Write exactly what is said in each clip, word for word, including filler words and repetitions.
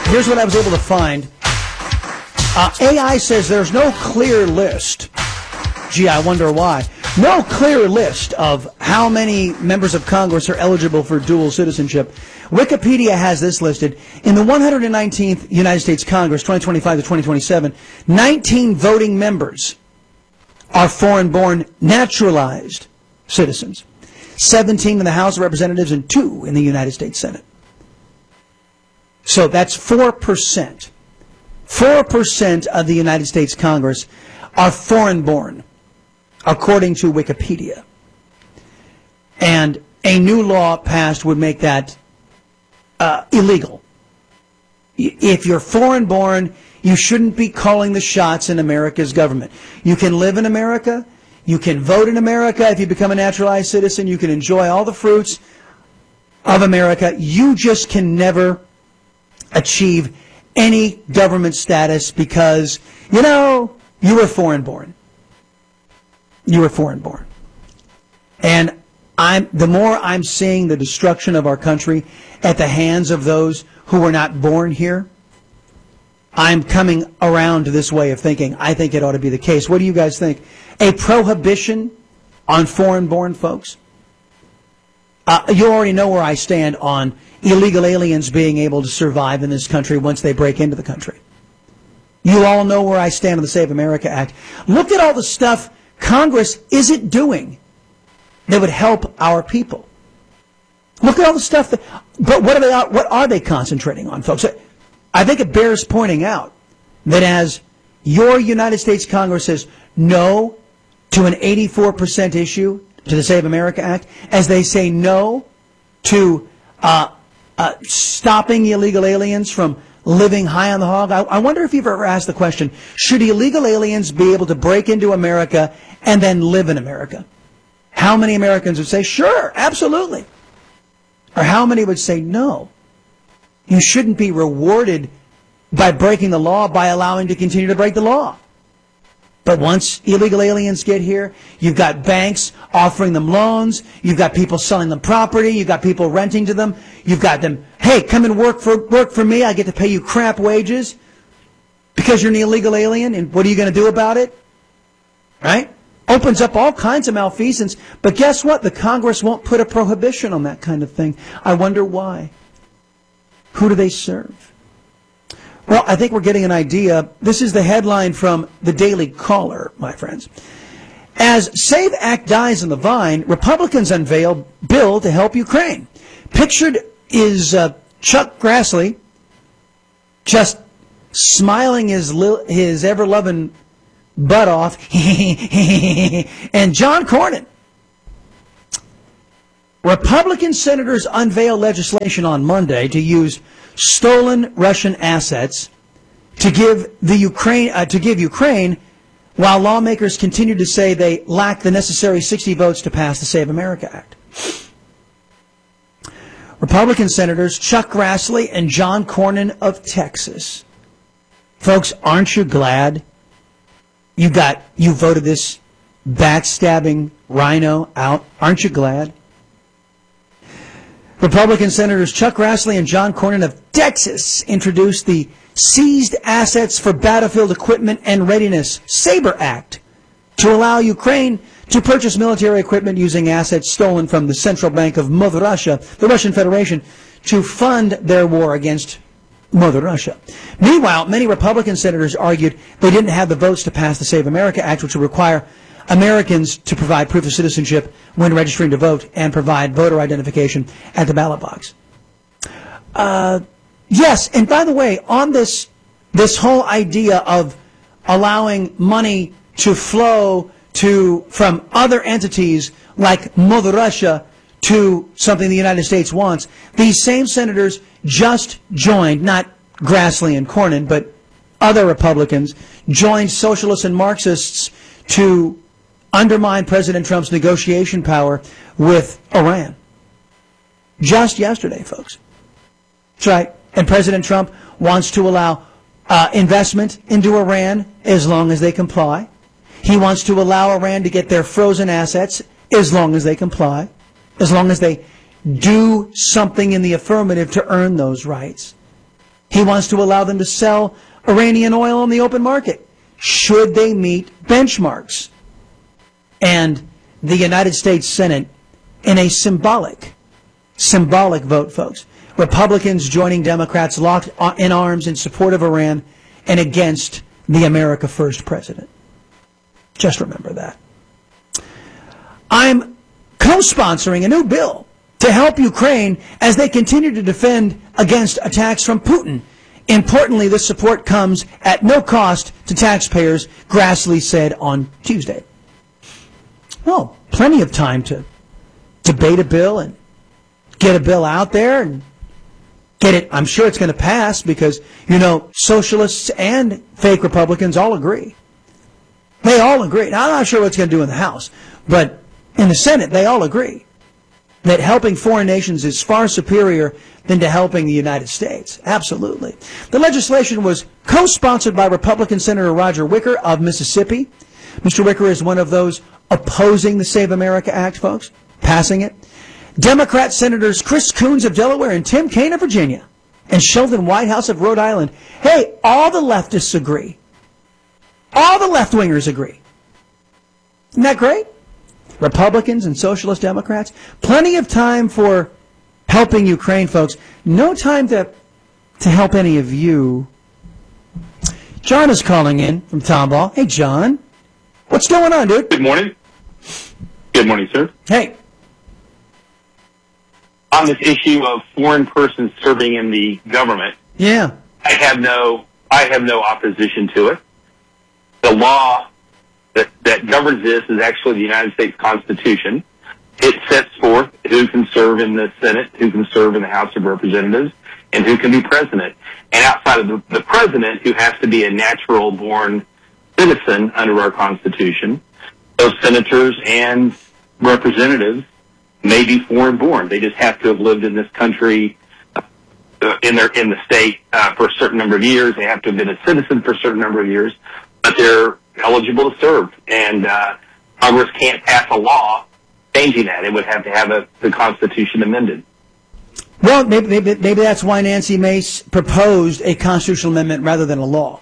here's what I was able to find. Uh, A I says there's no clear list. Gee, I wonder why. No clear list of how many members of Congress are eligible for dual citizenship. Wikipedia has this listed. In the one hundred nineteenth United States Congress, twenty twenty-five to twenty twenty-seven, nineteen voting members are foreign-born naturalized citizens. seventeen in the House of Representatives and two in the United States Senate. So that's four percent. four percent of the United States Congress are foreign-born, according to Wikipedia. And a new law passed would make that uh, illegal. If you're foreign-born, you shouldn't be calling the shots in America's government. You can live in America. You can vote in America. If you become a naturalized citizen, you can enjoy all the fruits of America. You just can never achieve any government status because, you know, you were foreign-born. You were foreign-born. And I'm, the more I'm seeing the destruction of our country at the hands of those who were not born here, I'm coming around to this way of thinking. I think it ought to be the case. What do you guys think? A prohibition on foreign-born folks? Uh, you already know where I stand on illegal aliens being able to survive in this country once they break into the country. You all know where I stand on the Save America Act. Look at all the stuff Congress isn't doing that would help our people. Look at all the stuff that, but what are they, what are they concentrating on, folks? I think it bears pointing out that as your United States Congress says no to an eighty-four percent issue to the Save America Act, as they say no to uh, uh, stopping illegal aliens from living high on the hog. I, I wonder if you've ever asked the question, should illegal aliens be able to break into America and then live in America? How many Americans would say, sure, absolutely? Or how many would say, no? You shouldn't be rewarded by breaking the law by allowing to continue to break the law. But once illegal aliens get here, you've got banks offering them loans, you've got people selling them property, you've got people renting to them, you've got them, hey, come and work for work for me, I get to pay you crap wages because you're an illegal alien, and what are you going to do about it? Right? Opens up all kinds of malfeasance, but guess what? The Congress won't put a prohibition on that kind of thing. I wonder why. Who do they serve? Well, I think we're getting an idea. This is the headline from the Daily Caller, my friends. As SAVE Act dies on the vine, Republicans unveil bill to help Ukraine. Pictured is uh, Chuck Grassley just smiling his, his ever-loving butt off, and John Cornyn. Republican senators unveil legislation on Monday to use stolen Russian assets to give the Ukraine uh, to give Ukraine, while lawmakers continue to say they lack the necessary sixty votes to pass the Save America Act. Republican senators Chuck Grassley and John Cornyn of Texas. Folks, aren't you glad you got you voted this backstabbing rhino out? Aren't you glad? Republican Senators Chuck Grassley and John Cornyn of Texas introduced the Seized Assets for Battlefield Equipment and Readiness SABRE Act to allow Ukraine to purchase military equipment using assets stolen from the Central Bank of Mother Russia, the Russian Federation, to fund their war against Mother Russia. Meanwhile, many Republican senators argued they didn't have the votes to pass the Save America Act, which would require Americans to provide proof of citizenship when registering to vote and provide voter identification at the ballot box. Uh, yes, and by the way, on this this whole idea of allowing money to flow to from other entities like Mother Russia to something the United States wants, these same senators just joined, not Grassley and Cornyn, but other Republicans, joined socialists and Marxists to undermine President Trump's negotiation power with Iran. Just yesterday, folks. That's right. And President Trump wants to allow uh, investment into Iran as long as they comply. He wants to allow Iran to get their frozen assets as long as they comply, as long as they do something in the affirmative to earn those rights. He wants to allow them to sell Iranian oil on the open market, should they meet benchmarks. And the United States Senate, in a symbolic, symbolic vote, folks, Republicans joining Democrats locked in arms in support of Iran and against the America First president. Just remember that. I'm co-sponsoring a new bill to help Ukraine as they continue to defend against attacks from Putin. Importantly, this support comes at no cost to taxpayers, Grassley said on Tuesday. Oh, plenty of time to debate a bill and get a bill out there and get it. I'm sure it's going to pass because, you know, socialists and fake Republicans all agree. They all agree. Now, I'm not sure what it's going to do in the House, but in the Senate, they all agree that helping foreign nations is far superior than to helping the United States. Absolutely. The legislation was co-sponsored by Republican Senator Roger Wicker of Mississippi. Mister Wicker is one of those opposing the Save America Act, folks, passing it. Democrat Senators Chris Coons of Delaware and Tim Kaine of Virginia and Sheldon Whitehouse of Rhode Island. Hey, all the leftists agree. All the left-wingers agree. Isn't that great? Republicans and Socialist Democrats. Plenty of time for helping Ukraine, folks. No time to, to help any of you. John is calling in from Tomball. Hey, John. What's going on, dude? Good morning. Good morning, sir. Hey. On this issue of foreign persons serving in the government, yeah, I have no, I have no opposition to it. The law that, that governs this is actually the United States Constitution. It sets forth who can serve in the Senate, who can serve in the House of Representatives, and who can be president. And outside of the, the president, who has to be a natural-born citizen under our Constitution, those senators and representatives may be foreign-born. They just have to have lived in this country, uh, in their in the state uh, for a certain number of years. They have to have been a citizen for a certain number of years, but they're eligible to serve. And uh, Congress can't pass a law changing that. It would have to have a, the Constitution amended. Well, maybe, maybe, maybe that's why Nancy Mace proposed a constitutional amendment rather than a law.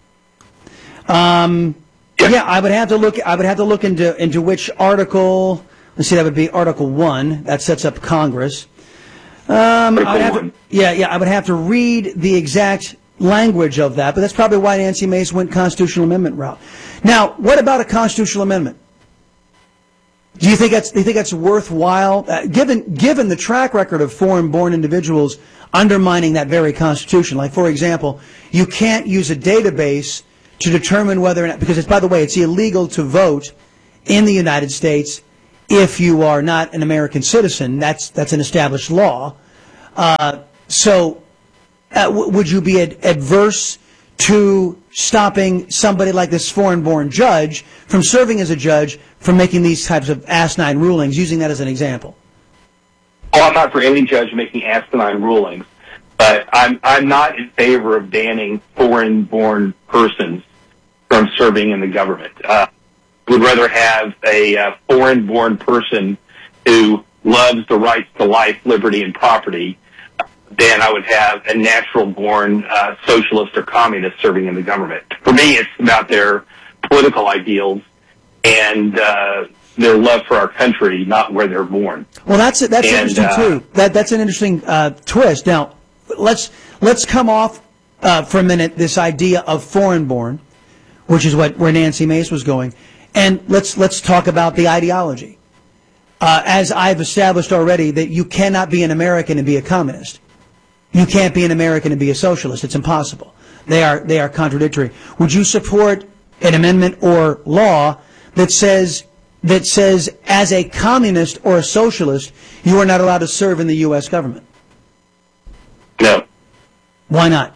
Um, yeah. yeah, I would have to look. I would have to look into into which article. Let's see, that would be Article One. That sets up Congress. Um, I would have to, yeah, yeah, I would have to read the exact language of that, but that's probably why Nancy Mace went constitutional amendment route. Now, what about a constitutional amendment? Do you think that's do you think that's worthwhile? Uh, given given the track record of foreign-born individuals undermining that very Constitution, like for example, you can't use a database to determine whether or not, because it's, by the way, it's illegal to vote in the United States if you are not an American citizen. That's that's an established law. Uh, so, uh, w- would you be ad- adverse to stopping somebody like this foreign-born judge from serving as a judge, from making these types of asinine rulings, using that as an example? Well, I'm not for any judge making asinine rulings, but I'm I'm not in favor of banning foreign-born persons from serving in the government. Uh, would rather have a uh, foreign-born person who loves the rights to life, liberty, and property than I would have a natural-born uh, socialist or communist serving in the government. For me, it's about their political ideals and uh, their love for our country, not where they're born. Well, that's that's and, interesting uh, too. That that's an interesting uh, twist. Now, let's let's come off uh, for a minute this idea of foreign-born, which is what where Nancy Mace was going. And let's let's talk about the ideology. Uh, as I've established already, that you cannot be an American and be a communist. You can't be an American and be a socialist. It's impossible. They are they are contradictory. Would you support an amendment or law that says that says as a communist or a socialist, you are not allowed to serve in the U S government? No. Why not?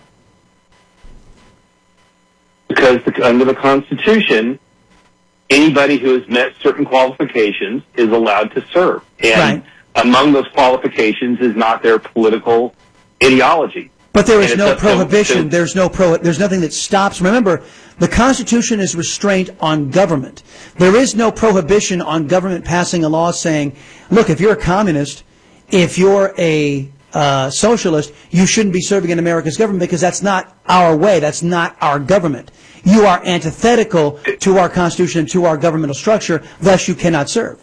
Because the, under the Constitution, anybody who has met certain qualifications is allowed to serve. And right. among those qualifications is not their political ideology. But there is and no a, prohibition. So, there's no pro. There's nothing that stops. Remember, the Constitution is restraint on government. There is no prohibition on government passing a law saying, look, if you're a communist, if you're a uh, socialist, you shouldn't be serving in America's government because that's not our way. That's not our government. You are antithetical to our Constitution and to our governmental structure, thus you cannot serve.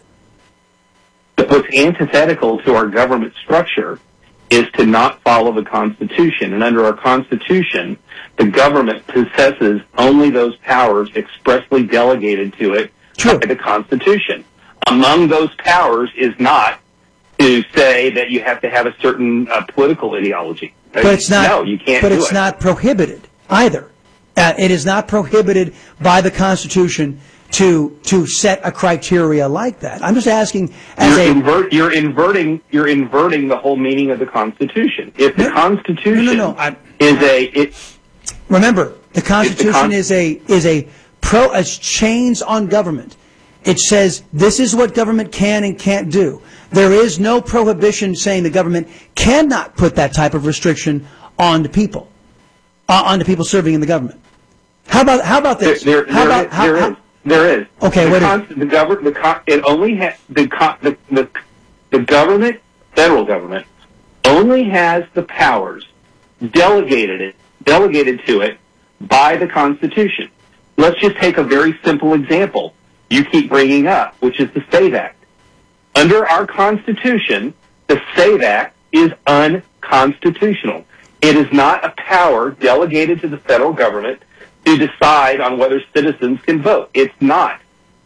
What's antithetical to our government structure is to not follow the Constitution. And under our Constitution, the government possesses only those powers expressly delegated to it True. by the Constitution. Among those powers is not to say that you have to have a certain uh, political ideology. But it's not. No, you can't But do it's it. not prohibited either. Uh, it is not prohibited by the Constitution to to set a criteria like that. I'm just asking as You're, a invert, you're inverting. You're inverting the whole meaning of the Constitution. If the No, Constitution no, no, no, I- is a it, remember the Constitution Con- is a is a pro as chains on government. It says this is what government can and can't do. There is no prohibition saying the government cannot put that type of restriction on the people, uh, on the people serving in the government. How about how about this? There, there, how there about is, how, there how, is. There is. Okay, the what is- con- the government? The con- it only ha- the, con- the the the government, federal government, only has the powers delegated it delegated to it by the Constitution. Let's just take a very simple example you keep bringing up, which is the SAVE Act. Under our Constitution, the SAVE Act is unconstitutional. It is not a power delegated to the federal government to decide on whether citizens can vote. It's not.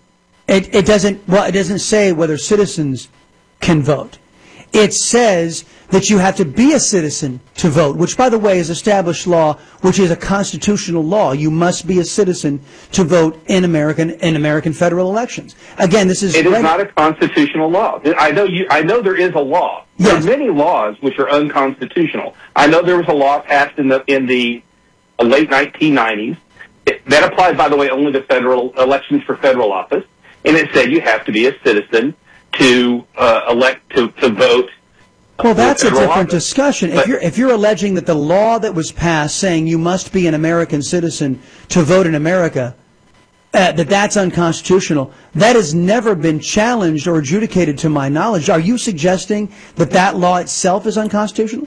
It, it doesn't. Well, it doesn't say whether citizens can vote. It says that you have to be a citizen to vote, which, by the way, is established law, which is a constitutional law. You must be a citizen to vote in American in American federal elections. Again, this is It is reg- not a constitutional law. I know you. I know there is a law. There Yes. are many laws which are unconstitutional. I know there was a law passed in the in the late nineteen nineties it, that applied, by the way, only to federal elections for federal office, and it said you have to be a citizen to uh, elect to, to vote. Well, that's a federal different office. discussion. If But- you're if you're alleging that the law that was passed saying you must be an American citizen to vote in America, uh, that that's unconstitutional, that has never been challenged or adjudicated to my knowledge. Are you suggesting that that law itself is unconstitutional?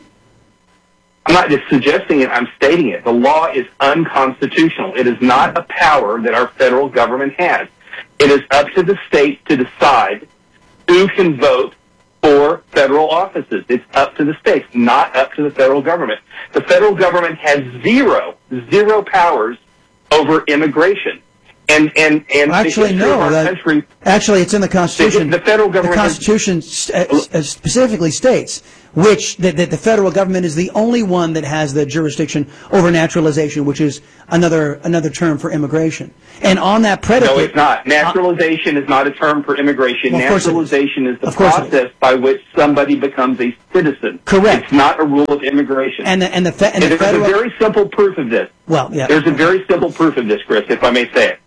I'm not just suggesting it, I'm stating it. The law is unconstitutional. It is not a power that our federal government has. It is up to the states to decide who can vote for federal offices. It's up to the states, not up to the federal government. The federal government has zero, zero powers over immigration. And, and, and Well, actually, the history no. of our that- country, actually, it's in the Constitution. The- the federal government The has- Constitution st- uh, specifically states which that, that the federal government is the only one that has the jurisdiction over naturalization, which is another another term for immigration. And on that predicate, no, it's not. Naturalization is not a term for immigration. Well, of course it is. Naturalization is the Of course it is. process by which somebody becomes a citizen. Correct. It's not a rule of immigration. and the and the, fe- and And the there's federal. a very simple proof of this. well, yeah. There's a very simple proof of this, Chris, if I may say it.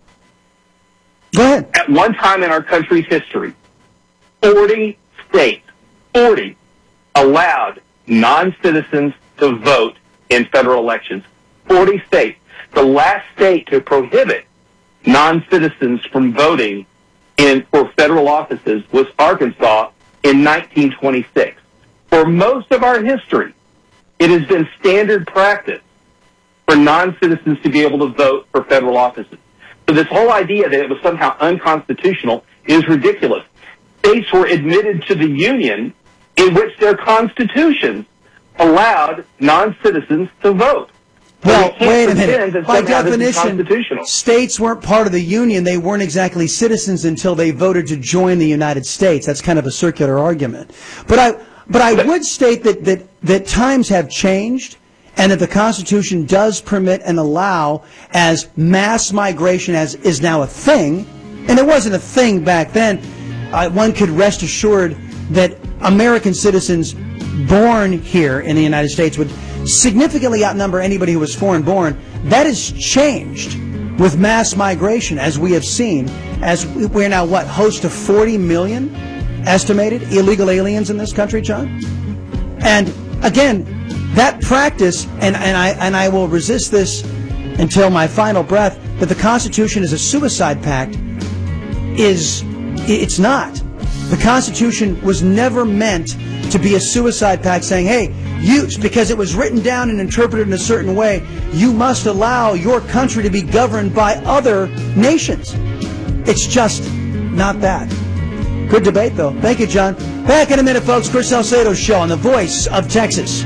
Go ahead. At one time in our country's history, forty states, forty, allowed non-citizens to vote in federal elections. forty states. The last state to prohibit non-citizens from voting in for federal offices was Arkansas in nineteen twenty-six. For most of our history, it has been standard practice for non-citizens to be able to vote for federal offices. So this whole idea that it was somehow unconstitutional is ridiculous. States were admitted to the Union in which their constitutions allowed non-citizens to vote. So Well, we can't wait a pretend minute. that By somehow this is definition, constitutional. states weren't part of the Union. They weren't exactly citizens until they voted to join the United States. That's kind of a circular argument. But I, but I would state that, that, that times have changed and that the Constitution does permit and allow as mass migration as is now a thing, and it wasn't a thing back then. Uh, one could rest assured that American citizens born here in the United States would significantly outnumber anybody who was foreign born. That has changed with mass migration, as we have seen, as we're now, what, host of forty million estimated illegal aliens in this country, John? And again, that practice, and, and, I, and I will resist this until my final breath, that the Constitution is a suicide pact, is, it's not. The Constitution was never meant to be a suicide pact saying, hey, you, because it was written down and interpreted in a certain way, you must allow your country to be governed by other nations. It's just not that. Good debate, though. Thank you, John. Back in a minute, folks. Chris Salcedo's show on the Voice of Texas.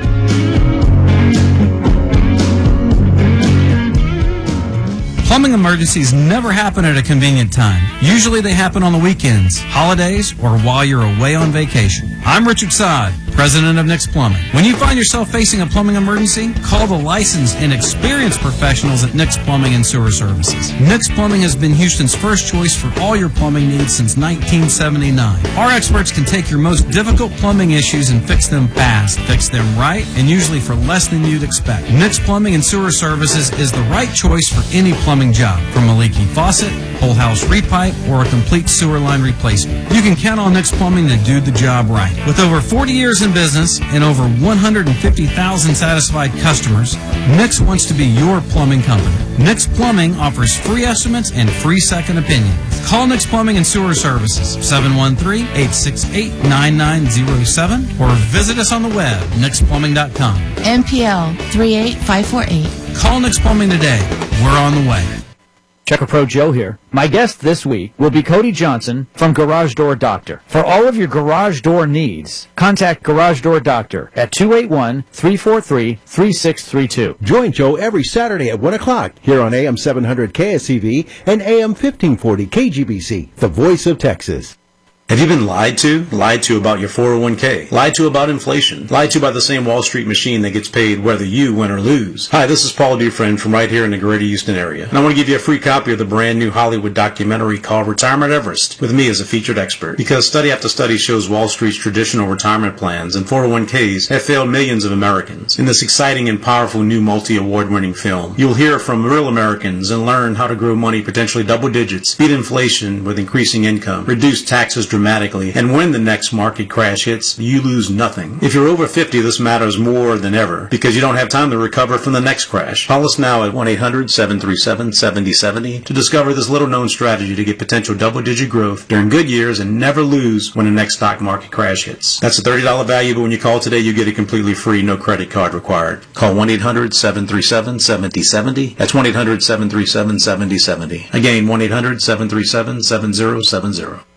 Plumbing emergencies never happen at a convenient time. Usually they happen on the weekends, holidays, or while you're away on vacation. I'm Richard Sod, president of Nick's Plumbing. When you find yourself facing a plumbing emergency, call the licensed and experienced professionals at Nick's Plumbing and Sewer Services. Nick's Plumbing has been Houston's first choice for all your plumbing needs since nineteen seventy-nine. Our experts can take your most difficult plumbing issues and fix them fast, fix them right, and usually for less than you'd expect. Nick's Plumbing and Sewer Services is the right choice for any plumbing job, from a leaky faucet, whole house repipe, or a complete sewer line replacement. You can count on Nick's Plumbing to do the job right. With over forty years in business and over one hundred fifty thousand satisfied customers, Nick's wants to be your plumbing company. Nick's Plumbing offers free estimates and free second opinions. Call Nick's Plumbing and Sewer Services, seven one three, eight six eight, nine nine zero seven, or visit us on the web, nix plumbing dot com. N P L three eight five four eight. Call Nick's Plumbing today. We're on the way. Checker Pro Joe here. My guest this week will be Cody Johnson from Garage Door Doctor. For all of your garage door needs, contact Garage Door Doctor at two eight one, three four three, three six three two. Join Joe every Saturday at one o'clock here on A M seven hundred K S C V and A M fifteen forty K G B C, the voice of Texas. Have you been lied to? Lied to about your four oh one k? Lied to about inflation? Lied to by the same Wall Street machine that gets paid whether you win or lose? Hi, this is Paul Dufresne from right here in the greater Houston area. And I want to give you a free copy of the brand new Hollywood documentary called Retirement Everest, with me as a featured expert. Because study after study shows Wall Street's traditional retirement plans and four oh one k's have failed millions of Americans. In this exciting and powerful new multi-award winning film, you'll hear from real Americans and learn how to grow money potentially double digits, beat inflation with increasing income, reduce taxes dramatically, and when the next market crash hits, you lose nothing. If you're over fifty, this matters more than ever because you don't have time to recover from the next crash. Call us now at one eight hundred, seven three seven, seven oh seven oh to discover this little-known strategy to get potential double-digit growth during good years and never lose when the next stock market crash hits. That's a thirty dollars value, but when you call today, you get it completely free, no credit card required. Call one eight hundred, seven three seven, seven oh seven oh. That's one eight hundred, seven three seven, seven oh seven oh. Again, one eight hundred, seven three seven, seven oh seven oh.